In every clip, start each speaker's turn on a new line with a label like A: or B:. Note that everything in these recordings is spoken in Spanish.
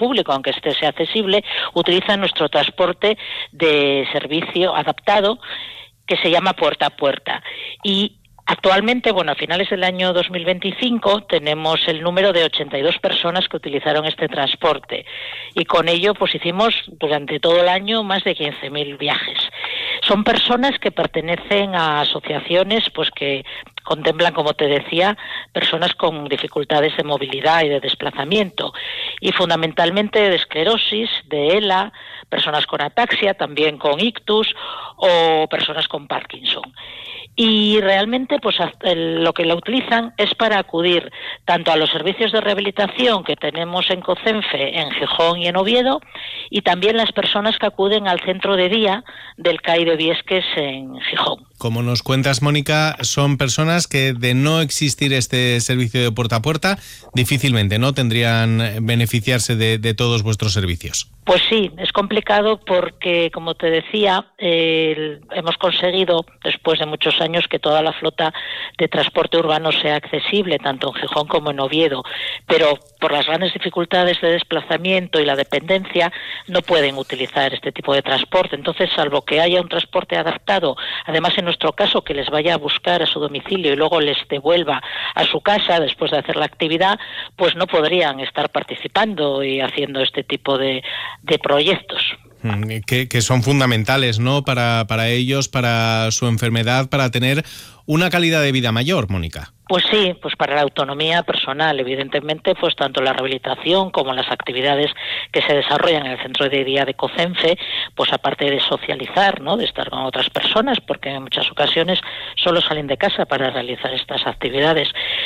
A: público, aunque este sea accesible, utilizan nuestro transporte de servicio adaptado que se llama Puerta a Puerta. Y actualmente, a finales del año 2025 tenemos el número de 82 personas que utilizaron este transporte y con ello hicimos durante todo el año más de 15.000 viajes. Son personas que pertenecen a asociaciones que contemplan, como te decía, personas con dificultades de movilidad y de desplazamiento y fundamentalmente de esclerosis, de ELA, personas con ataxia, también con ictus o personas con Parkinson. Y realmente lo que la utilizan es para acudir tanto a los servicios de rehabilitación que tenemos en COCENFE, en Gijón y en Oviedo, y también las personas que acuden al centro de día del CAI de Viesques en Gijón.
B: Como nos cuentas, Mónica, son personas que de no existir este servicio de puerta a puerta, difícilmente no tendrían beneficiarse de todos vuestros servicios.
A: Pues sí, es complicado porque, como te decía, hemos conseguido, después de muchos años, que toda la flota de transporte urbano sea accesible, tanto en Gijón como en Oviedo, pero por las grandes dificultades de desplazamiento y la dependencia, no pueden utilizar este tipo de transporte. Entonces, salvo que haya un transporte adaptado, además en nuestro caso, que les vaya a buscar a su domicilio y luego les devuelva a su casa después de hacer la actividad, pues no podrían estar participando y haciendo este tipo de proyectos.
B: Que son fundamentales, ¿no? Para ellos, para su enfermedad, para tener una calidad de vida mayor, Mónica.
A: Pues sí, para la autonomía personal, evidentemente, tanto la rehabilitación como las actividades que se desarrollan en el centro de día de COCENFE, aparte de socializar, ¿no?, de estar con otras personas, porque en muchas ocasiones solo salen de casa para realizar estas actividades,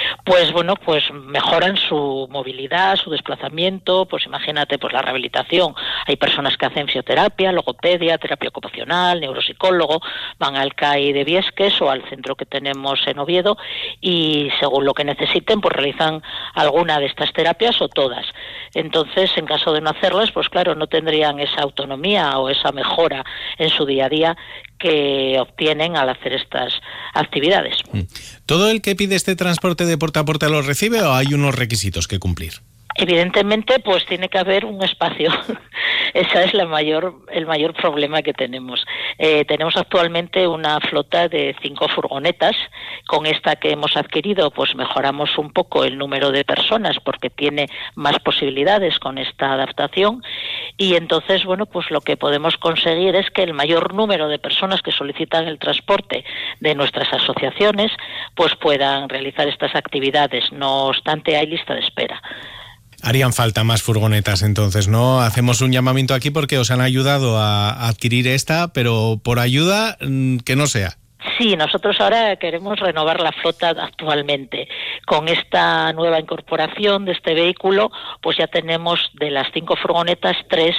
A: mejoran su movilidad, su desplazamiento, imagínate, la rehabilitación. Hay personas que hacen fisioterapia, logopedia, terapia ocupacional, neuropsicólogo, van al CAI de Viesques o al centro que tenemos en Oviedo y según lo que necesiten, realizan alguna de estas terapias o todas. Entonces, en caso de no hacerlas, claro, no tendrían esa autonomía o esa mejora en su día a día que obtienen al hacer estas actividades.
B: ¿Todo el que pide este transporte de puerta a puerta lo recibe o hay unos requisitos que cumplir?
A: Evidentemente, tiene que haber un espacio. Ese es el mayor problema que tenemos. Tenemos actualmente una flota de 5 furgonetas. Con esta que hemos adquirido, mejoramos un poco el número de personas porque tiene más posibilidades con esta adaptación. Y entonces, lo que podemos conseguir es que el mayor número de personas que solicitan el transporte de nuestras asociaciones, puedan realizar estas actividades. No obstante, hay lista de espera.
B: Harían falta más furgonetas entonces, ¿no? Hacemos un llamamiento aquí porque os han ayudado a adquirir esta, pero por ayuda que no sea.
A: Sí, nosotros ahora queremos renovar la flota actualmente. Con esta nueva incorporación de este vehículo, ya tenemos de las 5 furgonetas 3,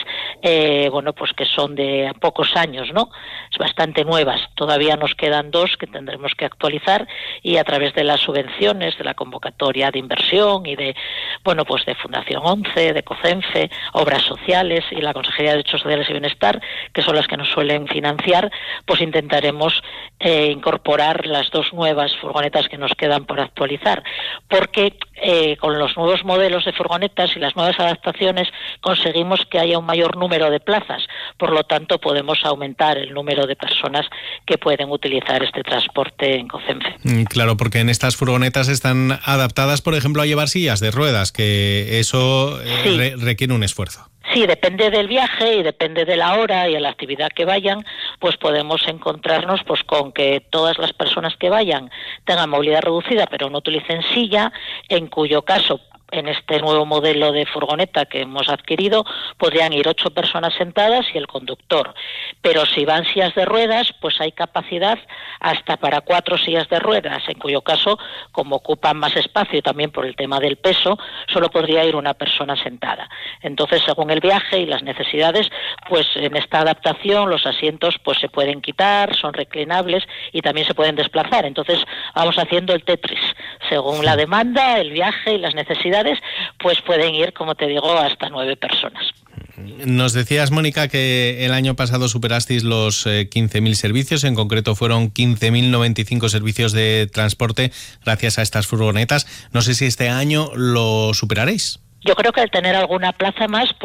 A: que son de pocos años, ¿no? Es bastante nuevas. Todavía nos quedan 2 que tendremos que actualizar y a través de las subvenciones, de la convocatoria de inversión y de Fundación 11, de COCENFE, Obras Sociales y la Consejería de Derechos Sociales y Bienestar, que son las que nos suelen financiar, intentaremos incorporar las 2 nuevas furgonetas que nos quedan por actualizar, porque con los nuevos modelos de furgonetas y las nuevas adaptaciones conseguimos que haya un mayor número de plazas, por lo tanto podemos aumentar el número de personas que pueden utilizar este transporte en COCENFE.
B: Claro, porque en estas furgonetas están adaptadas, por ejemplo, a llevar sillas de ruedas, que eso sí. Requiere un esfuerzo.
A: Sí, depende del viaje y depende de la hora y de la actividad que vayan, podemos encontrarnos con que todas las personas que vayan tengan movilidad reducida pero no utilicen silla, en cuyo caso en este nuevo modelo de furgoneta que hemos adquirido podrían ir 8 personas sentadas y el conductor. Pero si van sillas de ruedas, hay capacidad hasta para 4 sillas de ruedas, en cuyo caso, como ocupan más espacio y también por el tema del peso, solo podría ir una persona sentada. Entonces, según el viaje y las necesidades, en esta adaptación los asientos se pueden quitar, son reclinables y también se pueden desplazar. Entonces, vamos haciendo el Tetris. Según la demanda, el viaje y las necesidades, pueden ir, como te digo, hasta 9 personas.
B: Nos decías, Mónica, que el año pasado superasteis los 15.000 servicios, en concreto fueron 15.095 servicios de transporte gracias a estas furgonetas. No sé si este año lo superaréis.
A: Yo creo que al tener alguna plaza más,